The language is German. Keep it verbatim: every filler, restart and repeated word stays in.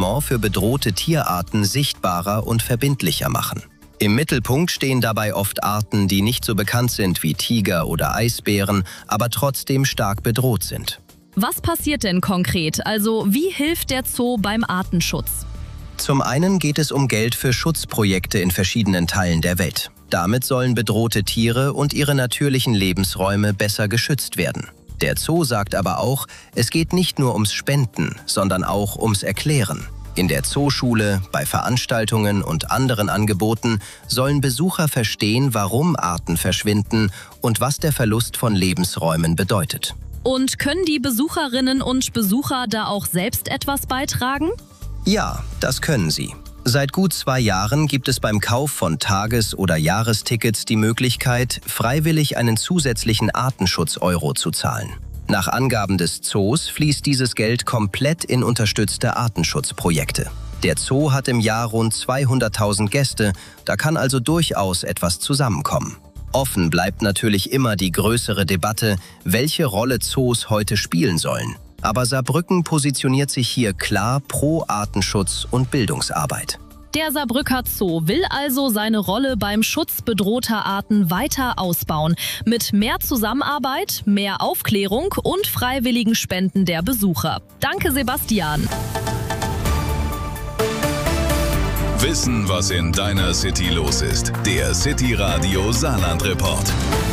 Engagement für bedrohte Tierarten sichtbarer und verbindlicher machen. Im Mittelpunkt stehen dabei oft Arten, die nicht so bekannt sind wie Tiger oder Eisbären, aber trotzdem stark bedroht sind. Was passiert denn konkret? Also wie hilft der Zoo beim Artenschutz? Zum einen geht es um Geld für Schutzprojekte in verschiedenen Teilen der Welt. Damit sollen bedrohte Tiere und ihre natürlichen Lebensräume besser geschützt werden. Der Zoo sagt aber auch, es geht nicht nur ums Spenden, sondern auch ums Erklären. In der Zooschule, bei Veranstaltungen und anderen Angeboten sollen Besucher verstehen, warum Arten verschwinden und was der Verlust von Lebensräumen bedeutet. Und können die Besucherinnen und Besucher da auch selbst etwas beitragen? Ja, das können sie. Seit gut zwei Jahren gibt es beim Kauf von Tages- oder Jahrestickets die Möglichkeit, freiwillig einen zusätzlichen Artenschutz-Euro zu zahlen. Nach Angaben des Zoos fließt dieses Geld komplett in unterstützte Artenschutzprojekte. Der Zoo hat im Jahr rund zweihunderttausend Gäste, da kann also durchaus etwas zusammenkommen. Offen bleibt natürlich immer die größere Debatte, welche Rolle Zoos heute spielen sollen. Aber Saarbrücken positioniert sich hier klar pro Artenschutz und Bildungsarbeit. Der Saarbrücker Zoo will also seine Rolle beim Schutz bedrohter Arten weiter ausbauen. Mit mehr Zusammenarbeit, mehr Aufklärung und freiwilligen Spenden der Besucher. Danke, Sebastian. Wissen, was in deiner City los ist. Der City Radio Saarland Report.